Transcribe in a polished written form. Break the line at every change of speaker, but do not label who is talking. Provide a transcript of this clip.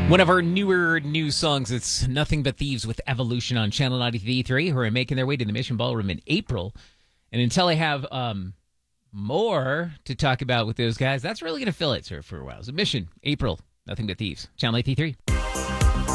One of our newer new songs, it's Nothing But Thieves with Evolution on Channel 93.3, who are making their way to the Mission Ballroom in April. And until I have more to talk about with those guys, that's really going to fill it, sir, for a while. So Mission, April, Nothing But Thieves, Channel 93.3.